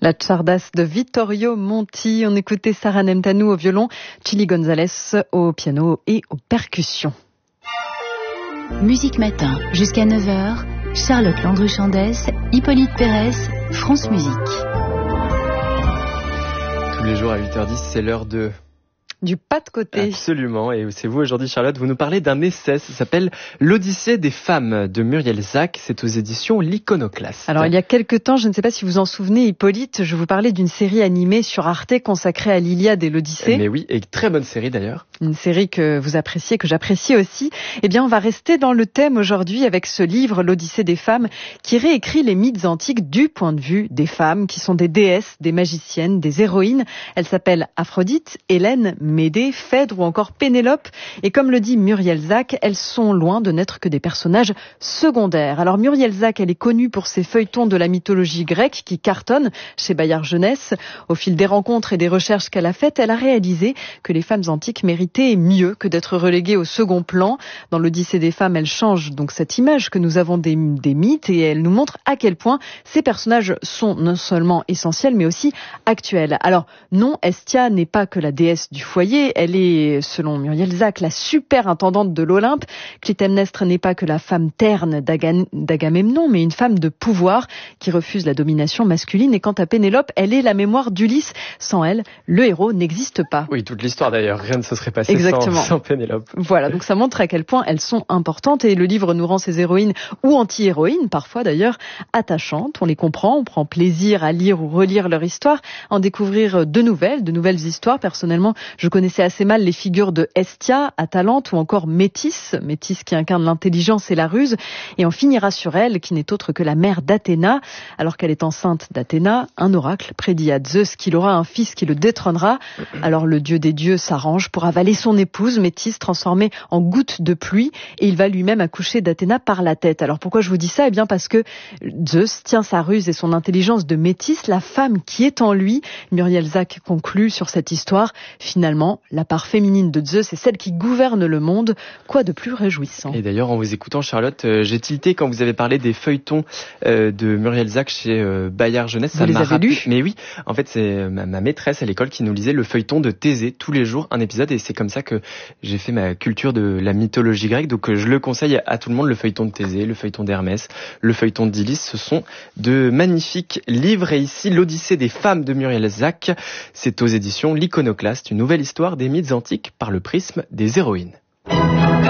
La Czardas de Vittorio Monti. On écoutait Sarah Nemtanou au violon, Chili Gonzalez au piano et aux percussions. Musique Matin, jusqu'à 9h, Charlotte Landru-Chandès, Hippolyte Pérez, France Musique. Tous les jours à 8h10, c'est l'heure du pas de côté. Absolument, et c'est vous aujourd'hui Charlotte, vous nous parlez d'un essai, ça s'appelle L'Odyssée des femmes de Muriel Zac, c'est aux éditions L'Iconoclaste. Alors il y a quelques temps, je ne sais pas si vous en souvenez Hippolyte, je vous parlais d'une série animée sur Arte consacrée à l'Iliade et l'Odyssée. Mais oui, et très bonne série d'ailleurs. Une série que vous appréciez, que j'apprécie aussi. Eh bien on va rester dans le thème aujourd'hui avec ce livre, L'Odyssée des femmes, qui réécrit les mythes antiques du point de vue des femmes, qui sont des déesses, des magiciennes, des héroïnes. Elles s'appellent Aphrodite, Hélène, Médée, Phèdre ou encore Pénélope. Et comme le dit Muriel Zac, elles sont loin de n'être que des personnages secondaires. Alors Muriel Zac, elle est connue pour ses feuilletons de la mythologie grecque qui cartonnent chez Bayard Jeunesse. Au fil des rencontres et des recherches qu'elle a faites, elle a réalisé que les femmes antiques méritaient mieux que d'être reléguées au second plan. Dans l'Odyssée des femmes, elle change donc cette image que nous avons des mythes et elle nous montre à quel point ces personnages sont non seulement essentiels mais aussi actuels. Alors non, Hestia n'est pas que la déesse du foyer. Elle est, selon Muriel Zac, la super intendante de l'Olympe. Clytemnestre n'est pas que la femme terne d'Agamemnon, mais une femme de pouvoir qui refuse la domination masculine. Et quant à Pénélope, elle est la mémoire d'Ulysse. Sans elle, le héros n'existe pas. Oui, toute l'histoire d'ailleurs, rien ne se serait passé sans Pénélope. Voilà, donc ça montre à quel point elles sont importantes et le livre nous rend ces héroïnes, ou anti-héroïnes parfois d'ailleurs, attachantes. On les comprend, on prend plaisir à lire ou relire leur histoire, en découvrir de nouvelles histoires. Personnellement, je connaissais assez mal les figures de Hestia, Atalante ou encore Métis qui incarne l'intelligence et la ruse. Et on finira sur elle, qui n'est autre que la mère d'Athéna. Alors qu'elle est enceinte d'Athéna, un oracle prédit à Zeus qu'il aura un fils qui le détrônera. Alors le dieu des dieux s'arrange pour avaler son épouse, Métis, transformée en goutte de pluie. Et il va lui-même accoucher d'Athéna par la tête. Alors pourquoi je vous dis ça ? Eh bien parce que Zeus tient sa ruse et son intelligence de Métis, la femme qui est en lui. Muriel Zac conclut sur cette histoire. Finalement, la part féminine de Zeus est celle qui gouverne le monde. Quoi de plus réjouissant ? Et d'ailleurs, en vous écoutant, Charlotte, j'ai tilté quand vous avez parlé des feuilletons de Muriel Zac chez Bayard Jeunesse. Vous les avez lus ? Mais oui, en fait, c'est ma maîtresse à l'école qui nous lisait le feuilleton de Thésée tous les jours, un épisode, et c'est comme ça que j'ai fait ma culture de la mythologie grecque. Donc je le conseille à tout le monde, le feuilleton de Thésée, le feuilleton d'Hermès, le feuilleton d'Ulysse. Ce sont de magnifiques livres. Et ici, l'Odyssée des femmes de Muriel Zac, c'est aux éditions L'Iconoclaste, une nouvelle histoire des mythes antiques par le prisme des héroïnes.